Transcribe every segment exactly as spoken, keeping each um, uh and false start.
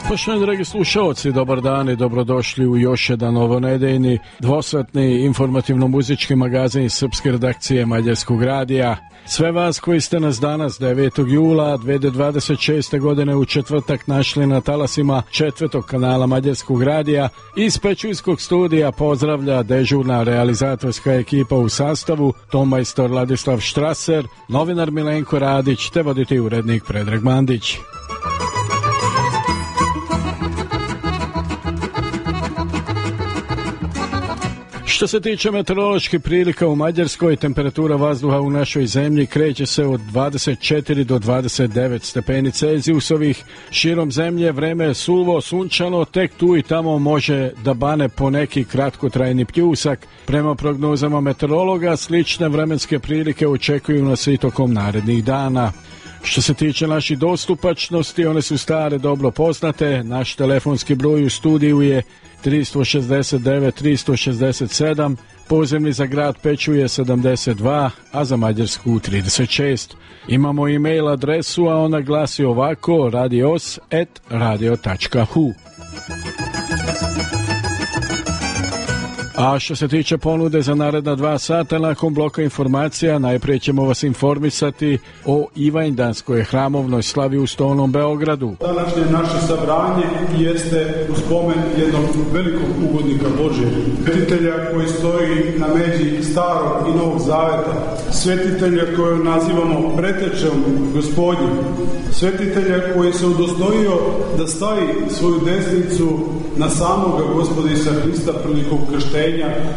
Poštovani dragi slušalci, dobar dan i dobrodošli u još jedan novonedeljni dvosatni informativno-muzički magazin srpske redakcije Mađarskog radija. Sve vas koji ste nas danas devetog jula dve hiljade dvadeset šeste. godine u četvrtak našli na talasima četvrtog kanala Mađarskog radija, iz Pećujskog studija pozdravlja dežurna realizatorska ekipa u sastavu tonmajstor Ladislav Štraser, novinar Milenko Radić te voditelj urednik Predrag Mandić. Što se tiče meteoroloških prilika u Mađarskoj, temperatura vazduha u našoj zemlji kreće se od dvadeset četiri do dvadeset devet stepeni Celzijusovih. Širom zemlje vreme je suvo, sunčano, tek tu i tamo može da bane poneki kratkotrajni pljusak. Prema prognozama meteorologa, slične vremenske prilike očekuju nas i tokom narednih dana. Što se tiče naših dostupačnosti, one su stare, dobro poznate. Naš telefonski broj u studiju je tri šest devet tri šest sedam, pozemni za grad Pećuje sedamdeset dva, a za Mađarsku trideset šest. Imamo e-mail adresu, a ona glasi ovako: radios at radio tačka hu. A što se tiče ponude za naredna dva sata, nakon bloka informacija, najprije ćemo vas informisati o Ivanjdanskoj hramovnoj slavi u stolnom Beogradu. Današnje naše sabranje jeste u spomen jednog velikog ugodnika Božjeg, svetitelja koji stoji na međi starog i novog zaveta, svetitelja koju nazivamo pretečom Gospodnjim, svetitelja koji se udostojio da stavi svoju desnicu na samoga Gospoda Isusa Hrista prilikom krštenja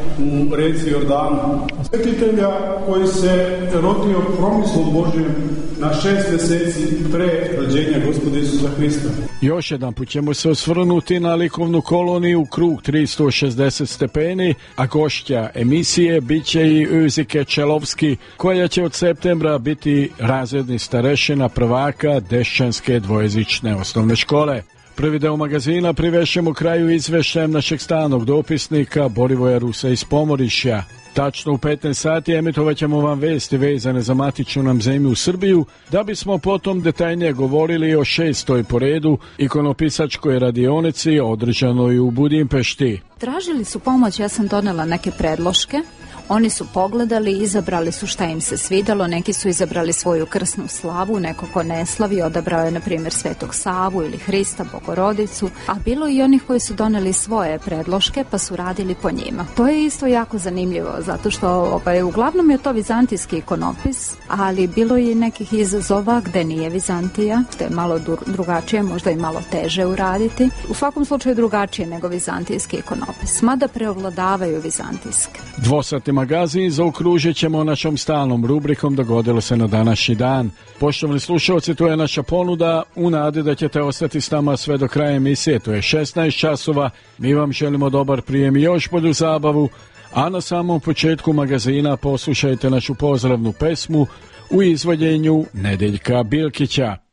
u reci Jordanu. Svetitelja koji se rodio promislom Božjim na šest meseci pre rođenja Gospoda Isusa Hrista. Još jedan put ćemo se osvrnuti na likovnu koloniju Krug tristo šezdeset stepeni, a gošća emisije biće i Özike Čelovski, koja će od septembra biti razredni starešina prvaka Dešćanske dvojezične osnovne škole. Prvi deo magazina privešemo kraju izveštajem našeg stalnog dopisnika Borivoja Rusa iz Pomorišja. Tačno u petnaest sati emitovat ćemo vam vesti vezane za matičnu nam zemlju u Srbiju, da bismo potom detaljnije govorili o šestoj po redu ikonopisačkoj radionici održanoj u Budimpešti. Tražili su pomoć, ja sam donela neke predloške. Oni su pogledali, izabrali su šta im se svidalo, neki su izabrali svoju krsnu slavu, neko ko ne slavi, odabrao je na primjer Svetog Savu ili Hrista, Bogorodicu, a bilo i onih koji su doneli svoje predloške pa su radili po njima. To je isto jako zanimljivo, zato što ovaj, uglavnom je to vizantijski ikonopis, ali bilo je i nekih izazova gde nije Vizantija, gde je malo drugačije, možda i malo teže uraditi. U svakom slučaju drugačije nego vizantijski ikonopis, mada preovladavaju vizantijske. Dvosatni magazin zaokružit ćemo našom stalnom rubrikom Dogodilo se na današnji dan. Poštovani slušalci, to je naša ponuda u nadi da ćete ostati s nama sve do kraja emisije. To je šesnaest časova. Mi vam želimo dobar prijem i još bolju zabavu, a na samom početku magazina poslušajte našu pozdravnu pesmu u izvođenju Nedeljka Bilkića.